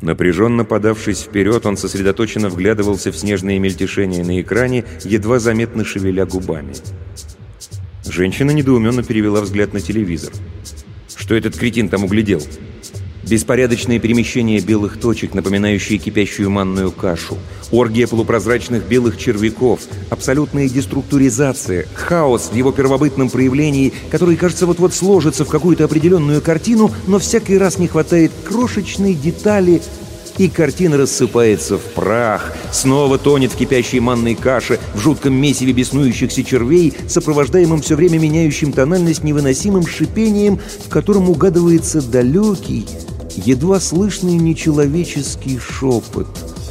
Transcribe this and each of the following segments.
Напряженно подавшись вперед, он сосредоточенно вглядывался в снежные мельтешения на экране, едва заметно шевеля губами. Женщина недоуменно перевела взгляд на телевизор. Что этот кретин там углядел? Беспорядочное перемещение белых точек, напоминающие кипящую манную кашу, оргия полупрозрачных белых червяков, абсолютная деструктуризация, хаос в его первобытном проявлении, который, кажется, вот-вот сложится в какую-то определенную картину, но всякий раз не хватает крошечной детали, и картина рассыпается в прах, снова тонет в кипящей манной каше, в жутком месиве беснующихся червей, сопровождаемом все время меняющим тональность невыносимым шипением, в котором угадывается далекий, едва слышный нечеловеческий шепот.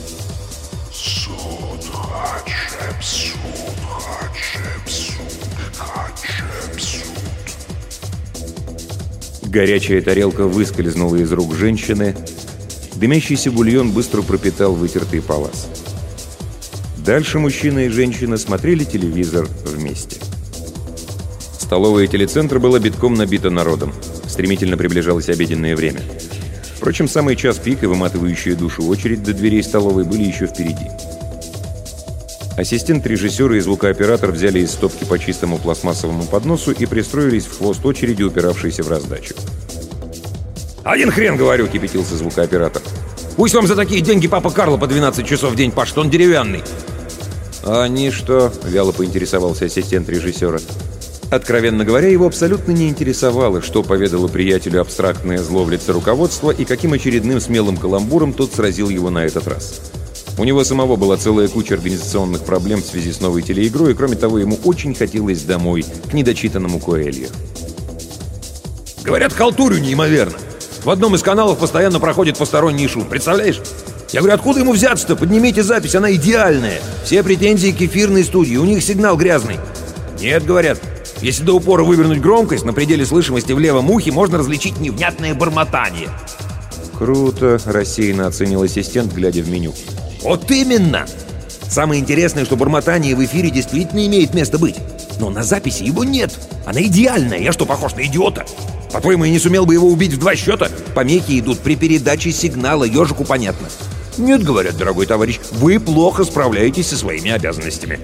Горячая тарелка выскользнула из рук женщины. Дымящийся бульон быстро пропитал вытертый палас. Дальше мужчина и женщина смотрели телевизор вместе. Столовая телецентра была битком набита народом. Стремительно приближалось обеденное время. Впрочем, самый час пик и выматывающая душу очередь до дверей столовой были еще впереди. Ассистент режиссера и звукооператор взяли из стопки по чистому пластмассовому подносу и пристроились в хвост очереди, упиравшейся в раздачу. «Один хрен, говорю!» — кипятился звукооператор. «Пусть вам за такие деньги папа Карло по 12 часов в день пашет, он деревянный!» «А они что?» — вяло поинтересовался ассистент режиссера. Откровенно говоря, его абсолютно не интересовало, что поведало приятелю абстрактное зло в лице руководства и каким очередным смелым каламбуром тот сразил его на этот раз. У него самого была целая куча организационных проблем в связи с новой телеигрой, и кроме того, ему очень хотелось домой, к недочитанному Коэльо. «Говорят, халтурю неимоверно. В одном из каналов постоянно проходит посторонний шум. Представляешь? Я говорю, откуда ему взяться-то? Поднимите запись, она идеальная. Все претензии к эфирной студии, у них сигнал грязный. Нет, говорят, если до упора вывернуть громкость, на пределе слышимости в левом ухе можно различить невнятное бормотание». «Круто», — рассеянно оценил ассистент, глядя в меню. «Вот именно! Самое интересное, что бормотание в эфире действительно имеет место быть. Но на записи его нет. Она идеальная. Я что, похож на идиота? По-твоему, я не сумел бы его убить в 2 счета? Помехи идут при передаче сигнала, ежику понятно». «Нет, — говорят, дорогой товарищ, — вы плохо справляетесь со своими обязанностями».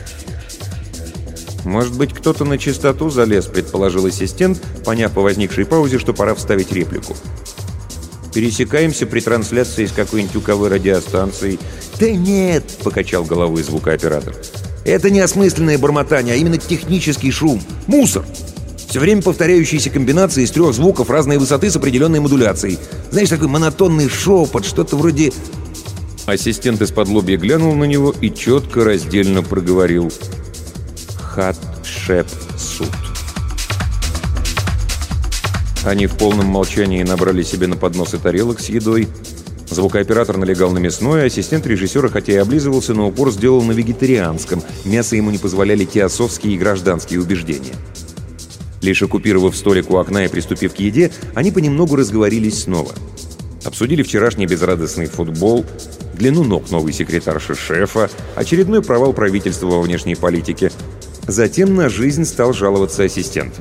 «Может быть, кто-то на чистоту залез», — предположил ассистент, поняв по возникшей паузе, что пора вставить реплику. «Пересекаемся при трансляции с какой-нибудь УКВ радиостанцией». «Да нет», — покачал головой звукооператор. «Это не осмысленное бормотание, а именно технический шум. Мусор. Все время повторяющиеся комбинации из 3 звуков разной высоты с определенной модуляцией. Знаешь, такой монотонный шепот, что-то вроде...» Ассистент из-под лобья глянул на него и четко, раздельно проговорил: «Хат-шеп-сут». Они в полном молчании набрали себе на подносы тарелок с едой. Звукооператор налегал на мясное, ассистент режиссера, хотя и облизывался, но упор сделал на вегетарианском. Мясо ему не позволяли теософские и гражданские убеждения. Лишь оккупировав столик у окна и приступив к еде, они понемногу разговорились снова. Обсудили вчерашний безрадостный футбол, длину ног новой секретарши шефа, очередной провал правительства во внешней политике. Затем на жизнь стал жаловаться ассистент.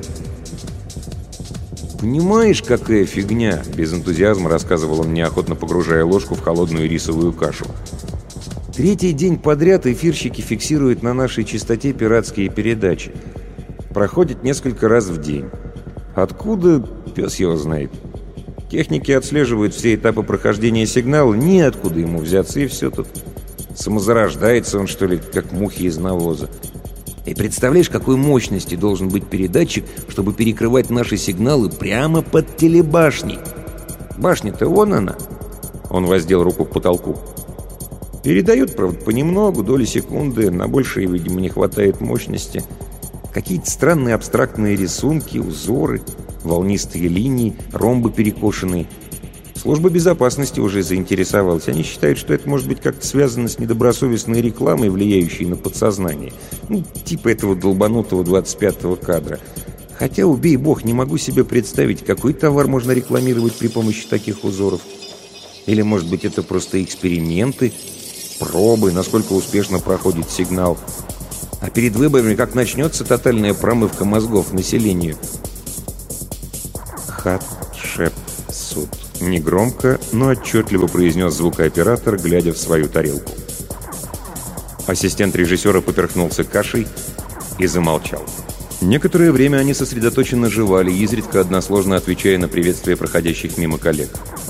«Понимаешь, какая фигня?» — без энтузиазма рассказывал он, неохотно погружая ложку в холодную рисовую кашу. «3-й день подряд эфирщики фиксируют на нашей частоте пиратские передачи. Проходит несколько раз в день. Откуда? Пес его знает. Техники отслеживают все этапы прохождения сигнала, неоткуда ему взяться, и все тут. Самозарождается он, что ли, как мухи из навоза. И представляешь, какой мощности должен быть передатчик, чтобы перекрывать наши сигналы прямо под телебашней? Башня-то вон она». Он воздел руку к потолку. «Передают, правда, понемногу, доли секунды, на большее, видимо, не хватает мощности. Какие-то странные абстрактные рисунки, узоры, волнистые линии, ромбы перекошенные. Служба безопасности уже заинтересовалась. Они считают, что это может быть как-то связано с недобросовестной рекламой, влияющей на подсознание. Ну, типа этого долбанутого 25-го кадра. Хотя, убей бог, не могу себе представить, какой товар можно рекламировать при помощи таких узоров. Или, может быть, это просто эксперименты, пробы, насколько успешно проходит сигнал. А перед выборами как начнется тотальная промывка мозгов населению. Хат-шеп-сут. Негромко, но отчетливо произнес звукооператор, глядя в свою тарелку. Ассистент режиссера поперхнулся кашей и замолчал. Некоторое время они сосредоточенно жевали, изредка односложно отвечая на приветствие проходящих мимо коллег.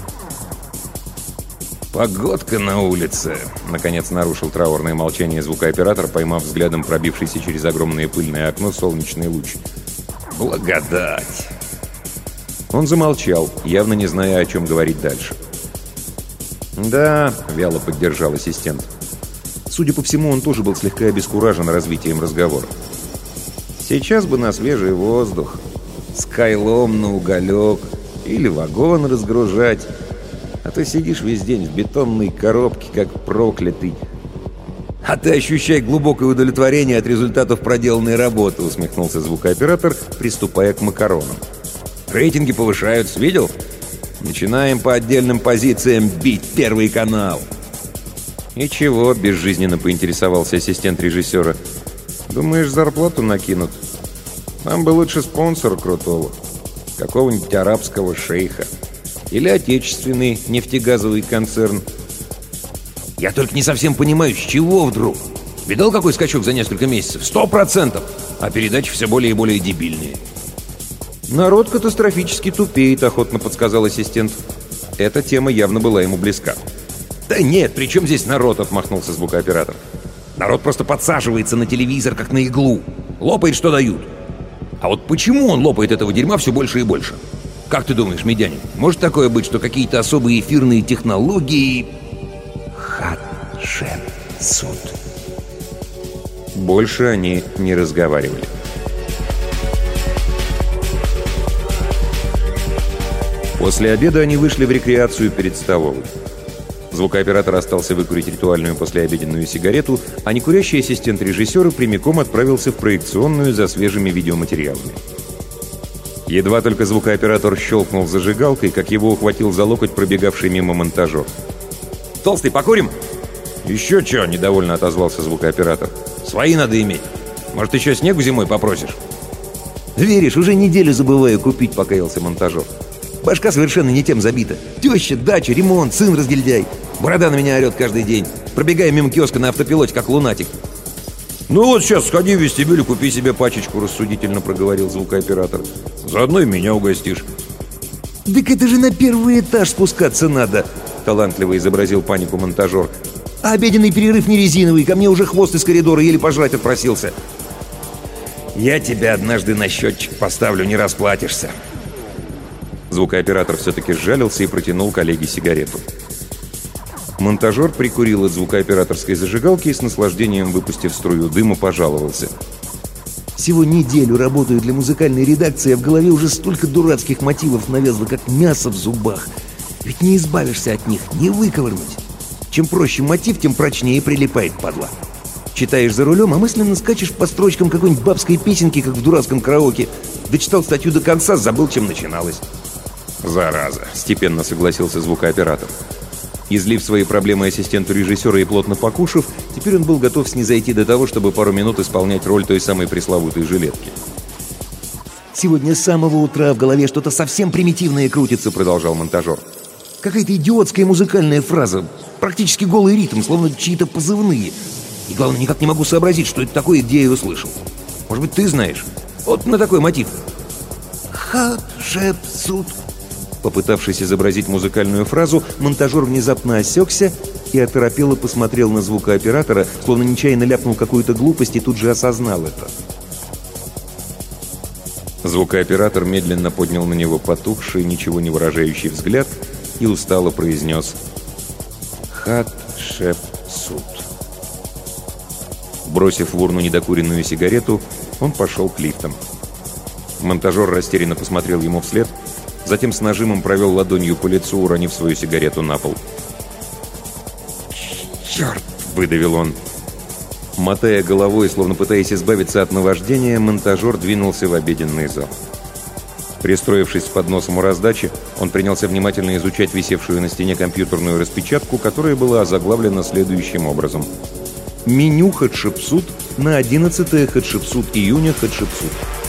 «Погодка на улице!» — наконец нарушил траурное молчание звукооператор, поймав взглядом пробившийся через огромное пыльное окно солнечный луч. «Благодать!» Он замолчал, явно не зная, о чем говорить дальше. «Да», — вяло поддержал ассистент. Судя по всему, он тоже был слегка обескуражен развитием разговора. «Сейчас бы на свежий воздух, с кайлом на уголек или вагон разгружать, а ты сидишь весь день в бетонной коробке, как проклятый. А ты ощущай глубокое удовлетворение от результатов проделанной работы», — усмехнулся звукооператор, приступая к макаронам. «Рейтинги повышаются, видел? Начинаем по отдельным позициям бить Первый канал». «И чего?» — безжизненно поинтересовался ассистент режиссера. «Думаешь, зарплату накинут? Нам бы лучше спонсора крутого. Какого-нибудь арабского шейха. Или отечественный нефтегазовый концерн». «Я только не совсем понимаю, с чего вдруг? Видал, какой скачок за несколько месяцев? 100%! А передачи все более и более дебильные». «Народ катастрофически тупеет», — охотно подсказал ассистент. Эта тема явно была ему близка. «Да нет, при чем здесь народ?» — отмахнулся звукооператор. «Народ просто подсаживается на телевизор, как на иглу. Лопает, что дают. А вот почему он лопает этого дерьма все больше и больше? Как ты думаешь, Медянин, может такое быть, что какие-то особые эфирные технологии...» «Хат-шеп-суд». Больше они не разговаривали. После обеда они вышли в рекреацию перед столовой. Звукооператор остался выкурить ритуальную послеобеденную сигарету, а некурящий ассистент режиссера прямиком отправился в проекционную за свежими видеоматериалами. Едва только звукооператор щелкнул зажигалкой, как его ухватил за локоть пробегавший мимо монтажер. «Толстый, покурим?» «Еще чё?» — недовольно отозвался звукооператор. «Свои надо иметь. Может, еще снегу зимой попросишь?» «Веришь, уже неделю забываю купить», — покаялся монтажер. «Башка совершенно не тем забита. Теща, дача, ремонт, сын разгильдяй. Борода на меня орет каждый день. Пробегаю мимо киоска на автопилоте, как лунатик». «Ну вот сейчас сходи в вестибюль и купи себе пачечку», — рассудительно проговорил звукооператор. «Заодно и меня угостишь». «Так это же на первый этаж спускаться надо», — талантливо изобразил панику монтажер. «А обеденный перерыв не резиновый, ко мне уже хвост из коридора еле пожрать отпросился». «Я тебя однажды на счетчик поставлю, не расплатишься». Звукооператор все-таки сжалился и протянул коллеге сигарету. Монтажер прикурил от звукооператорской зажигалки и с наслаждением, выпустив струю дыма, пожаловался. «Всего неделю работаю для музыкальной редакции, а в голове уже столько дурацких мотивов навязло, как мясо в зубах. Ведь не избавишься от них, не выковырнуть. Чем проще мотив, тем прочнее прилипает, падла. Читаешь за рулем, а мысленно скачешь по строчкам какой-нибудь бабской песенки, как в дурацком караоке. Дочитал статью до конца, забыл, чем начиналось». «Зараза!» — степенно согласился звукооператор. Излив свои проблемы ассистенту режиссера и плотно покушав, теперь он был готов снизойти до того, чтобы пару минут исполнять роль той самой пресловутой жилетки. «Сегодня с самого утра в голове что-то совсем примитивное крутится», — продолжал монтажер. «Какая-то идиотская музыкальная фраза, практически голый ритм, словно чьи-то позывные. И главное, никак не могу сообразить, что это такое и где я его слышал. Может быть, ты знаешь? Вот на такой мотив». «Хат-шеп-суд». Попытавшись изобразить музыкальную фразу, монтажер внезапно осекся и оторопело посмотрел на звукооператора, словно нечаянно ляпнул какую-то глупость и тут же осознал это. Звукооператор медленно поднял на него потухший, ничего не выражающий взгляд и устало произнес: «Хат-шеп-суд». Бросив в урну недокуренную сигарету, он пошел к лифтам. Монтажер растерянно посмотрел ему вслед, затем с нажимом провел ладонью по лицу, уронив свою сигарету на пол. «Черт!» — выдавил он. Мотая головой, словно пытаясь избавиться от наваждения, монтажер двинулся в обеденный зал. Пристроившись с подносом у раздачи, он принялся внимательно изучать висевшую на стене компьютерную распечатку, которая была озаглавлена следующим образом: «Меню Хатшепсут на 11-е Хатшепсут июня Хатшепсут».